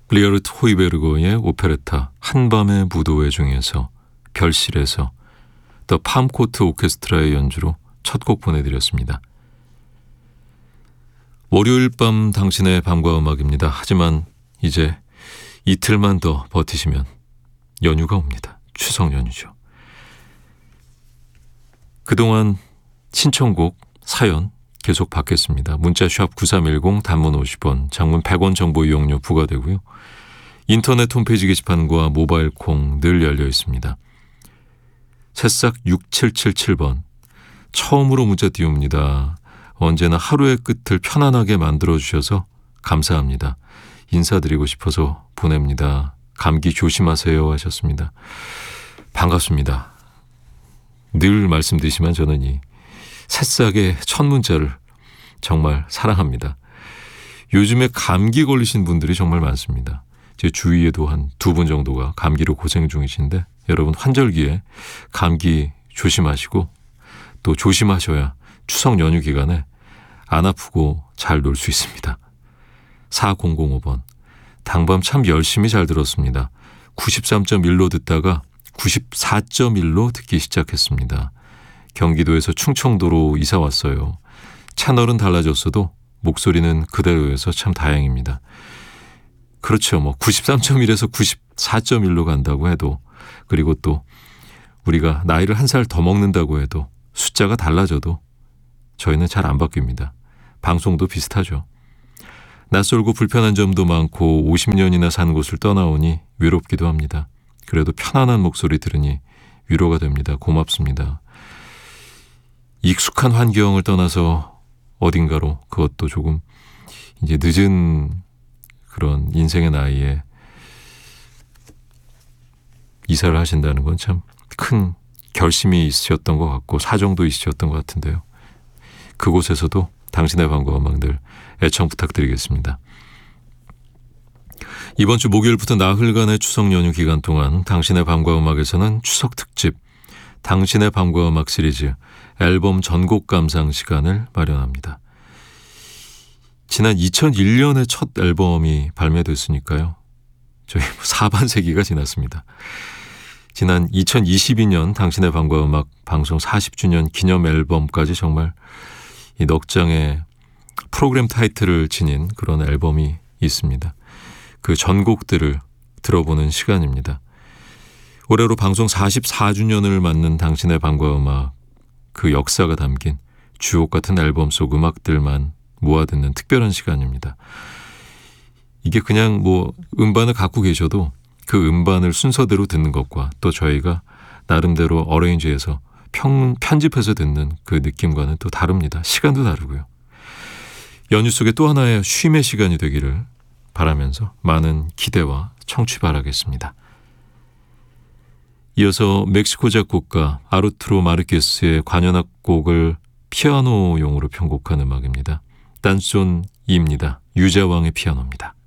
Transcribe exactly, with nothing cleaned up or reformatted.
리어르트 호이베르거의 오페레타 한밤의 무도회 중에서 별실에서 더 팜코트 오케스트라의 연주로 첫 곡 보내드렸습니다. 월요일 밤 당신의 밤과 음악입니다. 하지만 이제 이틀만 더 버티시면 연휴가 옵니다. 추석 연휴죠. 그동안 신청곡, 사연 계속 받겠습니다. 문자 샵 구삼일공, 단문 오십 원, 장문 백 원 정보 이용료 부과되고요. 인터넷 홈페이지 게시판과 모바일 콩 늘 열려 있습니다. 새싹 육칠칠칠 번, 처음으로 문자 띄웁니다. 언제나 하루의 끝을 편안하게 만들어주셔서 감사합니다. 인사드리고 싶어서 보냅니다. 감기 조심하세요 하셨습니다. 반갑습니다. 늘 말씀드리지만 저는 이 새싹의 첫 문자를 정말 사랑합니다. 요즘에 감기 걸리신 분들이 정말 많습니다. 제 주위에도 한 두 분 정도가 감기로 고생 중이신데 여러분 환절기에 감기 조심하시고 또 조심하셔야 추석 연휴 기간에 안 아프고 잘 놀 수 있습니다. 사공공오 번, 당밤 참 열심히 잘 들었습니다. 구십삼 점 일로 듣다가 구십사 점 일로 듣기 시작했습니다. 경기도에서 충청도로 이사 왔어요. 채널은 달라졌어도 목소리는 그대로여서 참 다행입니다. 그렇죠. 뭐 구십삼 점 일에서 구십사 점 일로 간다고 해도, 그리고 또 우리가 나이를 한 살 더 먹는다고 해도 숫자가 달라져도 저희는 잘 안 바뀝니다. 방송도 비슷하죠. 낯설고 불편한 점도 많고 오십 년이나 산 곳을 떠나오니 외롭기도 합니다. 그래도 편안한 목소리 들으니 위로가 됩니다. 고맙습니다. 익숙한 환경을 떠나서 어딘가로, 그것도 조금 이제 늦은 그런 인생의 나이에 이사를 하신다는 건 참 큰 결심이 있으셨던 것 같고 사정도 있으셨던 것 같은데요. 그곳에서도 당신의 밤과 음악들 애청 부탁드리겠습니다. 이번 주 목요일부터 나흘간의 추석 연휴 기간 동안 당신의 밤과 음악에서는 추석 특집 당신의 밤과 음악 시리즈 앨범 전곡 감상 시간을 마련합니다. 지난 이천일 년에 첫 앨범이 발매됐으니까요. 저희 사반세기가 지났습니다. 지난 이천이십이 년 당신의 밤과 음악 방송 사십 주년 기념 앨범까지 정말 이 넉 장의 프로그램 타이틀을 지닌 그런 앨범이 있습니다. 그 전곡들을 들어보는 시간입니다. 올해로 방송 사십사 주년을 맞는 당신의 밤과 음악, 그 역사가 담긴 주옥 같은 앨범 속 음악들만 모아 듣는 특별한 시간입니다. 이게 그냥 뭐 음반을 갖고 계셔도 그 음반을 순서대로 듣는 것과 또 저희가 나름대로 어레인지해서 편, 편집해서 듣는 그 느낌과는 또 다릅니다. 시간도 다르고요. 연휴 속에 또 하나의 쉼의 시간이 되기를 바라면서 많은 기대와 청취 바라겠습니다. 이어서 멕시코 작곡가 아르투로 마르케스의 관현악곡을 피아노용으로 편곡한 음악입니다. 딴손이입니다. 유자왕의 피아노입니다.